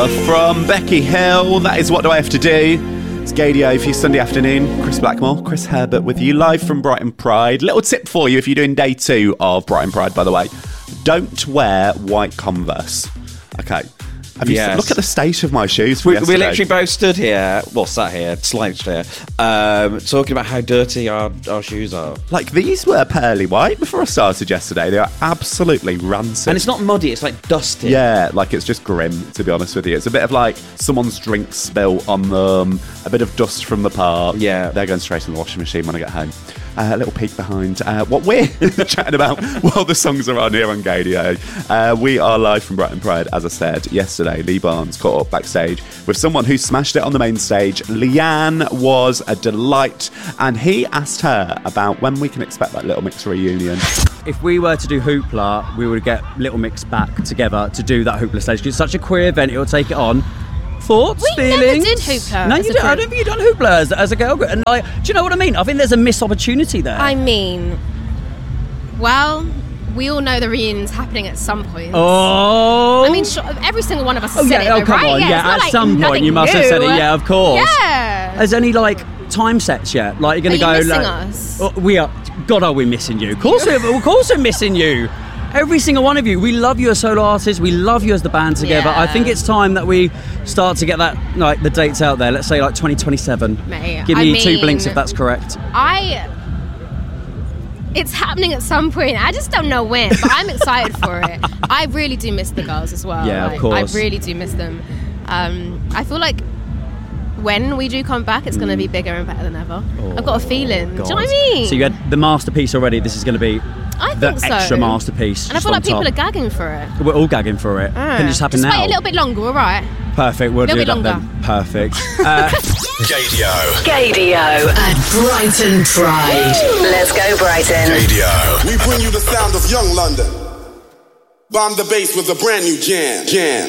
from Becky Hill. That is What Do I Have to Do? It's Gadio for your Sunday afternoon. Chris Blackmore, Chris Herbert with you live from Brighton Pride. Little tip for you if you're doing day 2 of Brighton Pride, by the way. Don't wear white Converse. Okay. Have you look at the state of my shoes from yesterday. We literally both stood here, sat here, slouched here, talking about how dirty our shoes are. Like, these were pearly white before I started yesterday. They are absolutely rancid. And it's not muddy, it's like dusty. Yeah, like it's just grim, to be honest with you. It's a bit of like someone's drink spilt on them, a bit of dust from the park. Yeah. They're going straight in the washing machine when I get home. A little peek behind what we're chatting about while the songs are on here on Gadio. We are live from Brighton Pride, as I said yesterday. Lee Barnes caught up backstage with someone who smashed it on the main stage. Leanne was a delight, and he asked her about when we can expect that Little Mix reunion. If we were to do Hoopla, we would get Little Mix back together to do that Hoopla stage. It's such a queer event, it will take it on. Thoughts, feelings? We never did Hoopla. No, you don't. I don't think you've done Hoopla as a girl group. And do you know what I mean? I think there's a missed opportunity there. I mean, well, we all know the reunion's happening at some point. Oh. I mean, every single one of us has said it, come right? on. Yeah, at some point you must have said it. Yeah, of course. Yeah. There's any time sets yet? Like you're going to go. Are you missing us? We are. God, are we missing you? Of course we're missing you. Every single one of you. We love you as solo artists. We love you as the band together. Yeah. I think it's time that we start to get that, the dates out there. Let's say 2027. Mate, Give me 2 blinks if that's correct. It's happening at some point. I just don't know when, but I'm excited for it. I really do miss the girls as well. Yeah, of course. I really do miss them. I feel like when we do come back, it's going to be bigger and better than ever. I've got a feeling. God. Do you know what I mean? So you had the masterpiece already. This is going to be the extra masterpiece. And I feel like people are gagging for it. We're all gagging for it. Can it just happen now? Wait a little bit longer, all right? Perfect. We'll do that longer. then. Perfect. Gadio at Brighton Pride. Let's go, Brighton. Gadio. We bring you the sound of young London. Bomb the bass with a brand new jam.